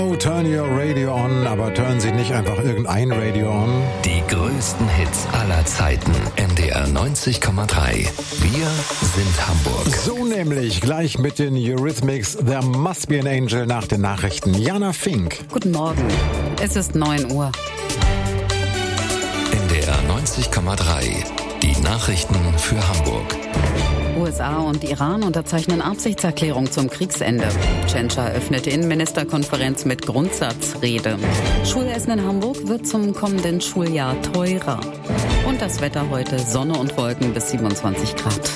Oh, turn your radio on, aber turnen Sie nicht einfach irgendein Radio on. Die größten Hits aller Zeiten. NDR 90,3. Wir sind Hamburg. So nämlich, gleich mit den Eurythmics There Must Be an Angel nach den Nachrichten. Jana Fink. Guten Morgen. Es ist 9 Uhr. NDR 90,3. Die Nachrichten für Hamburg. USA und Iran unterzeichnen Absichtserklärung zum Kriegsende. Tschentscher öffnet Innenministerkonferenz mit Grundsatzrede. Schulessen in Hamburg wird zum kommenden Schuljahr teurer. Und das Wetter heute: Sonne und Wolken bis 27 Grad.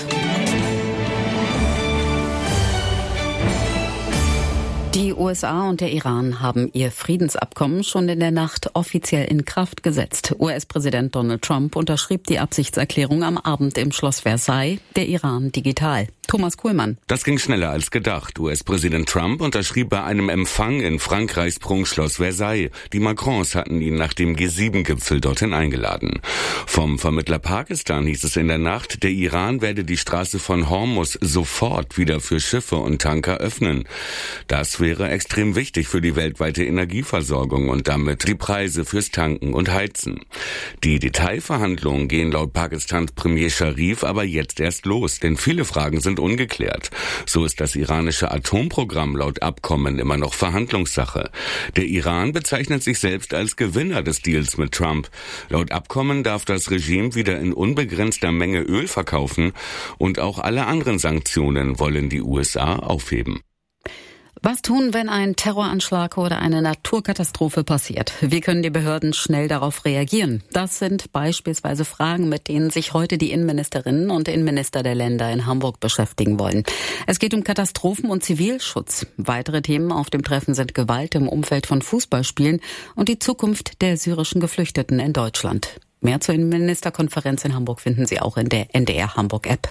Die USA und der Iran haben ihr Friedensabkommen schon in der Nacht offiziell in Kraft gesetzt. US-Präsident Donald Trump unterschrieb die Absichtserklärung am Abend im Schloss Versailles, der Iran digital. Thomas Kuhlmann. Das ging schneller als gedacht. US-Präsident Trump unterschrieb bei einem Empfang in Frankreichs Prunkschloss Versailles. Die Macrons hatten ihn nach dem G7-Gipfel dorthin eingeladen. Vom Vermittler Pakistan hieß es in der Nacht, der Iran werde die Straße von Hormuz sofort wieder für Schiffe und Tanker öffnen. Das wäre extrem wichtig für die weltweite Energieversorgung und damit die Preise fürs Tanken und Heizen. Die Detailverhandlungen gehen laut Pakistans Premier Sharif aber jetzt erst los, denn viele Fragen sind ungeklärt. So ist das iranische Atomprogramm laut Abkommen immer noch Verhandlungssache. Der Iran bezeichnet sich selbst als Gewinner des Deals mit Trump. Laut Abkommen darf das Regime wieder in unbegrenzter Menge Öl verkaufen und auch alle anderen Sanktionen wollen die USA aufheben. Was tun, wenn ein Terroranschlag oder eine Naturkatastrophe passiert? Wie können die Behörden schnell darauf reagieren? Das sind beispielsweise Fragen, mit denen sich heute die Innenministerinnen und Innenminister der Länder in Hamburg beschäftigen wollen. Es geht um Katastrophen- und Zivilschutz. Weitere Themen auf dem Treffen sind Gewalt im Umfeld von Fußballspielen und die Zukunft der syrischen Geflüchteten in Deutschland. Mehr zur Innenministerkonferenz in Hamburg finden Sie auch in der NDR Hamburg App.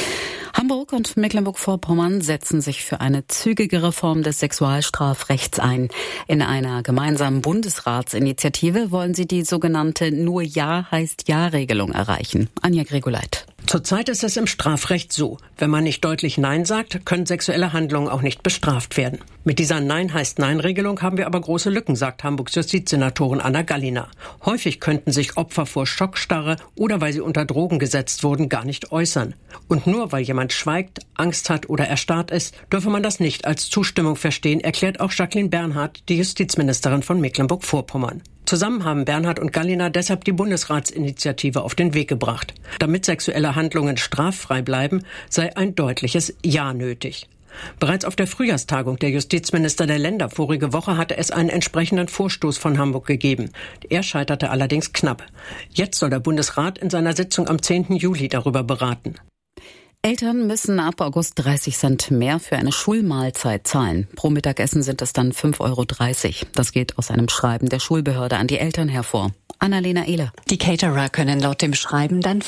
Hamburg und Mecklenburg-Vorpommern setzen sich für eine zügige Reform des Sexualstrafrechts ein. In einer gemeinsamen Bundesratsinitiative wollen sie die sogenannte Nur Ja heißt Ja-Regelung erreichen. Anja Greguleit. Zurzeit ist es im Strafrecht so: Wenn man nicht deutlich Nein sagt, können sexuelle Handlungen auch nicht bestraft werden. Mit dieser Nein-heißt-Nein-Regelung haben wir aber große Lücken, sagt Hamburgs Justizsenatorin Anna Gallina. Häufig könnten sich Opfer vor Schockstarre oder weil sie unter Drogen gesetzt wurden, gar nicht äußern. Und nur weil jemand schweigt, Angst hat oder erstarrt ist, dürfe man das nicht als Zustimmung verstehen, erklärt auch Jacqueline Bernhard, die Justizministerin von Mecklenburg-Vorpommern. Zusammen haben Bernhard und Gallina deshalb die Bundesratsinitiative auf den Weg gebracht. Damit sexuelle Handlungen straffrei bleiben, sei ein deutliches Ja nötig. Bereits auf der Frühjahrstagung der Justizminister der Länder vorige Woche hatte es einen entsprechenden Vorstoß von Hamburg gegeben. Er scheiterte allerdings knapp. Jetzt soll der Bundesrat in seiner Sitzung am 10. Juli darüber beraten. Eltern müssen ab August 30 Cent mehr für eine Schulmahlzeit zahlen. Pro Mittagessen sind es dann 5,30 Euro. Das geht aus einem Schreiben der Schulbehörde an die Eltern hervor. Annalena Ehler. Die Caterer können laut dem Schreiben dann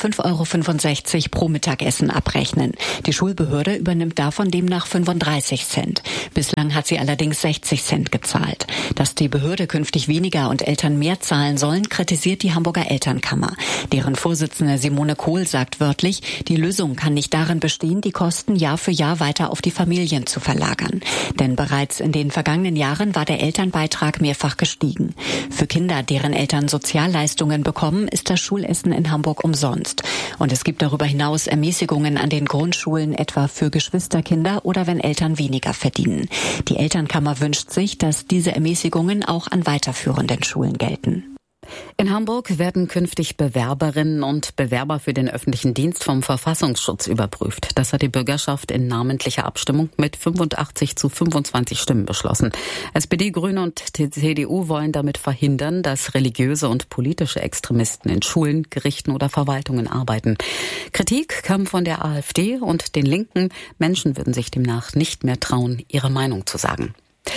5,65 Euro pro Mittagessen abrechnen. Die Schulbehörde übernimmt davon demnach 35 Cent. Bislang hat sie allerdings 60 Cent gezahlt. Dass die Behörde künftig weniger und Eltern mehr zahlen sollen, kritisiert die Hamburger Elternkammer. Deren Vorsitzende Simone Kohl sagt wörtlich, die Lösung kann nicht darin bestehen, die Kosten Jahr für Jahr weiter auf die Familien zu verlagern. Denn bereits in den vergangenen Jahren war der Elternbeitrag mehrfach gestiegen. Für Kinder, deren Eltern Sozialleistungen bekommen, ist das Schulessen in Hamburg umsonst. Und es gibt darüber hinaus Ermäßigungen an den Grundschulen, etwa für Geschwisterkinder oder wenn Eltern weniger verdienen. Die Elternkammer wünscht sich, dass diese Ermäßigungen auch an weiterführenden Schulen gelten. In Hamburg werden künftig Bewerberinnen und Bewerber für den öffentlichen Dienst vom Verfassungsschutz überprüft. Das hat die Bürgerschaft in namentlicher Abstimmung mit 85:25 Stimmen beschlossen. SPD, Grüne und die CDU wollen damit verhindern, dass religiöse und politische Extremisten in Schulen, Gerichten oder Verwaltungen arbeiten. Kritik kam von der AfD und den Linken. Menschen würden sich demnach nicht mehr trauen, ihre Meinung zu sagen.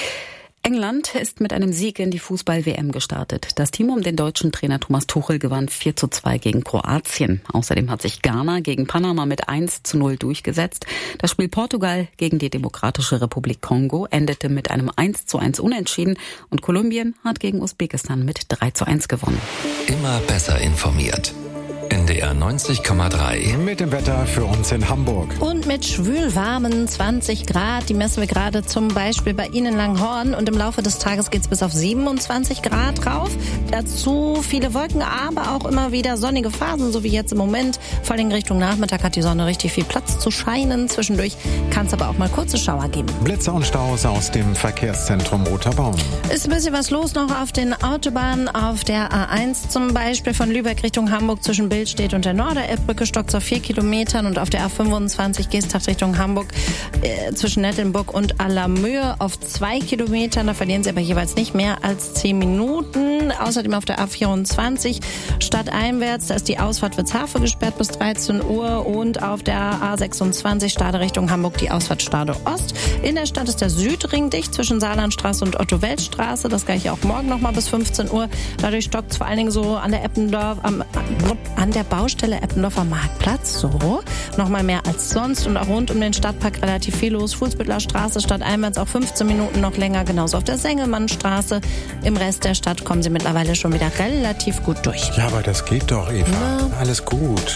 England ist mit einem Sieg in die Fußball-WM gestartet. Das Team um den deutschen Trainer Thomas Tuchel gewann 4:2 gegen Kroatien. Außerdem hat sich Ghana gegen Panama mit 1:0 durchgesetzt. Das Spiel Portugal gegen die Demokratische Republik Kongo endete mit einem 1:1 Unentschieden und Kolumbien hat gegen Usbekistan mit 3:1 gewonnen. Immer besser informiert. NDR 90,3. Mit dem Wetter für uns in Hamburg. Und mit schwülwarmen 20 Grad, die messen wir gerade zum Beispiel bei Ihnen in Langhorn. Und im Laufe des Tages geht es bis auf 27 Grad rauf. Dazu viele Wolken, aber auch immer wieder sonnige Phasen, so wie jetzt im Moment. Vor allem Richtung Nachmittag hat die Sonne richtig viel Platz zu scheinen. Zwischendurch kann es aber auch mal kurze Schauer geben. Blitze und Staus aus dem Verkehrszentrum Roter Baum. Ist ein bisschen was los noch auf den Autobahnen. Auf der A1 zum Beispiel von Lübeck Richtung Hamburg zwischen Billstedt und der Norderelbbrücke stockt auf 4 Kilometern. Und auf der A25 Geesthacht Richtung Hamburg zwischen Nettelnburg und Allermöhe auf 2 Kilometern. Da verlieren Sie aber jeweils nicht mehr als 10 Minuten. Außerdem auf der A24 stadteinwärts, da ist die Ausfahrt Witzhafe gesperrt bis 13 Uhr. Und auf der A26 Stade Richtung Hamburg die Ausfahrt Stade Ost. In der Stadt ist der Südring dicht zwischen Saarlandstraße und Otto-Welt-Straße. Das gleiche auch morgen nochmal bis 15 Uhr. Dadurch stockt es vor allen Dingen so an der an der Baustelle Eppendorfer Marktplatz. So, nochmal mehr als sonst. Und auch rund um den Stadtpark relativ viel los. Fuhlsbüttler Straße stadteinwärts auch 15 Minuten noch länger. Genauso auf der Sengelmannstraße. Im Rest der Stadt kommen Sie mittlerweile schon wieder relativ gut durch. Ja, aber das geht doch, Eva. Ja. Alles gut.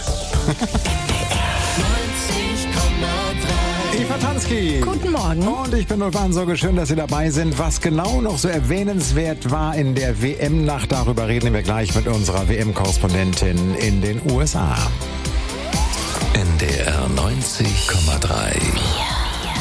Eva Tansky. Guten Morgen. Und ich bin Ulf Ansorge. Schön, dass Sie dabei sind. Was genau noch so erwähnenswert war in der WM-Nacht, darüber reden wir gleich mit unserer WM-Korrespondentin in den USA. NDR 90,3.